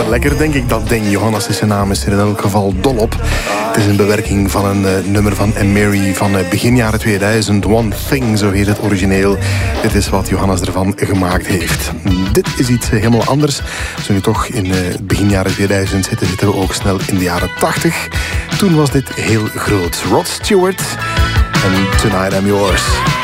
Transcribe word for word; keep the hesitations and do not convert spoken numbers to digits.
wel lekker, denk ik. Dat ding, Johannes is zijn naam, is er in elk geval dol op. Het is een bewerking van een uh, nummer van Anne Mary van uh, begin jaren tweeduizend. One Thing, zo heet het origineel. Dit is wat Johannes ervan gemaakt heeft. Dit is iets uh, helemaal anders. Als we nu toch in uh, begin jaren tweeduizend zitten, zitten we ook snel in de jaren tachtig. Toen was dit heel groot. Rod Stewart en Tonight I'm Yours.